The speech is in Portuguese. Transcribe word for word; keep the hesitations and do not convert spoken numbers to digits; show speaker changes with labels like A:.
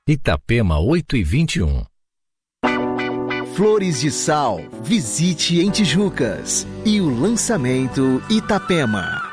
A: Itapema oito e vinte e um.
B: Flores de Sal, visite em Tijucas. E o lançamento Itapema.